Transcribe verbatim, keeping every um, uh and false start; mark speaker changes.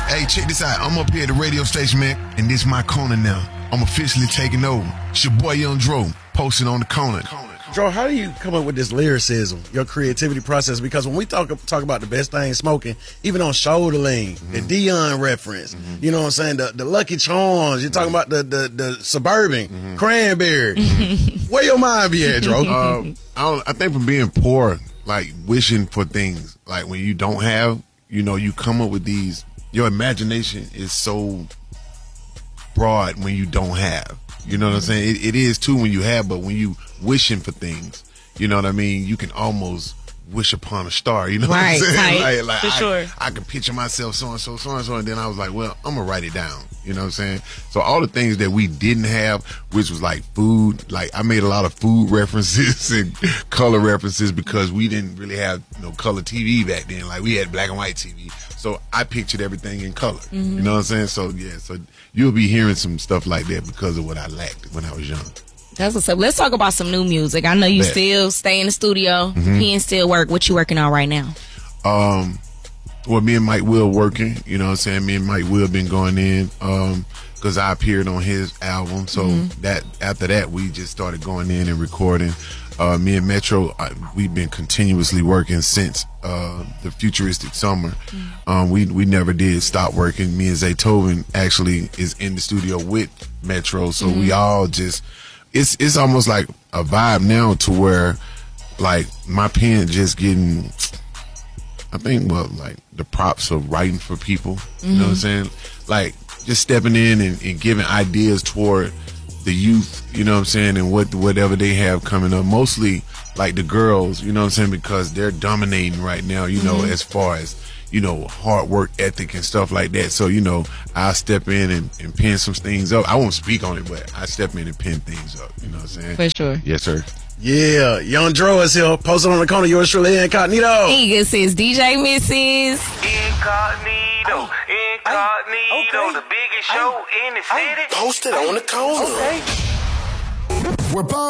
Speaker 1: Hey, check this out. I'm up here at the radio station, man, and this my corner now. I'm officially taking over. It's your boy Young Dro, posting on the corner.
Speaker 2: Dro, how do you come up with this lyricism, your creativity process? Because when we talk talk about the best thing smoking, even on Shoulder Lean, mm-hmm. the Dion reference, mm-hmm. you know what I'm saying, the, the Lucky Charms, you're talking about the the, the Suburban, mm-hmm. Cranberry. Mm-hmm. Where your mind be at, Dro?
Speaker 1: Uh, I, don't, I think from being poor, like wishing for things, like when you don't have, you know, you come up with these, your imagination is so broad when you don't have. You know what I'm saying? It, it is too when you have, but when you wishing for things, you know what I mean? You can almost wish upon a star. You know
Speaker 3: right,
Speaker 1: what I'm saying?
Speaker 3: Right,
Speaker 1: like, like
Speaker 3: for
Speaker 1: I,
Speaker 3: sure.
Speaker 1: I can picture myself so and so, so and so, and then I was like, well, I'm gonna write it down. You know what I'm saying? So all the things that we didn't have, which was like food, like I made a lot of food references and color references because we didn't really have you know color T V back then. Like we had black and white T V. So I pictured everything in color. Mm-hmm. You know what I'm saying? So yeah, so you'll be hearing some stuff like that because of what I lacked when I was young.
Speaker 3: That's what's up. Let's talk about some new music. I know you Bet. still stay in the studio. Mm-hmm. Pen still work. What you working on right now?
Speaker 1: Um, well, me and Mike Will working. You know what I'm saying? Me and Mike Will been going in um, because I appeared on his album. So mm-hmm. that after that, we just started going in and recording. Uh, me and Metro, I, we've been continuously working since uh, the Futuristic Summer. Mm-hmm. Um, we we never did stop working. Me and Zaytoven actually is in the studio with Metro, so mm-hmm. we all just it's it's almost like a vibe now to where like my pen just getting, I think, well, like the props of writing for people. Mm-hmm. You know what I'm saying? Like just stepping in and, and giving ideas toward the youth, you know what I'm saying, and what whatever they have coming up. Mostly like the girls, you know what I'm saying, because they're dominating right now, you know, mm-hmm. as far as, you know, hard work ethic and stuff like that. So, you know, I step in and, and pin some things up. I won't speak on it, but I step in and pin things up, you know what I'm saying?
Speaker 3: For sure.
Speaker 1: Yes, sir.
Speaker 2: Yeah, Young Dro is here, posted on the corner, yours truly, Incognito.
Speaker 3: He says D J Missus
Speaker 4: Incognito, Incognito, okay. The biggest show in the city.
Speaker 2: Posted on the corner.
Speaker 4: Okay.
Speaker 2: We're